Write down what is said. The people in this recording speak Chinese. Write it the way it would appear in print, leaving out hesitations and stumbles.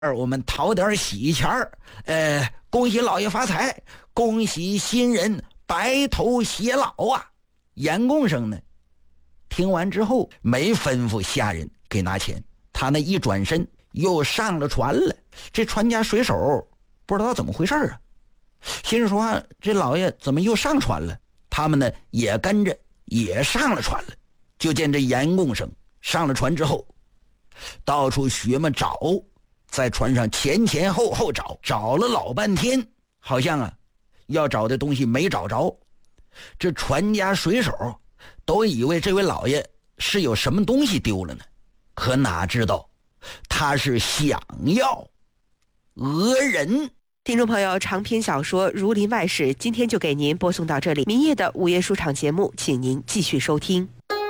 我们讨点喜钱儿，恭喜老爷发财，恭喜新人白头偕老啊！严贡生呢，听完之后没吩咐下人给拿钱，他那一转身又上了船了。这船家水手不知道怎么回事啊，心说这老爷怎么又上船了？他们呢也跟着也上了船了。就见这严贡生上了船之后，到处学么找，在船上前前后后找了老半天，好像要找的东西没找着。这船家水手都以为这位老爷是有什么东西丢了呢，可哪知道他是想要讹人。 听众朋友，长篇小说《儒林外史》今天就给您播送到这里，明夜的午夜书场节目请您继续收听。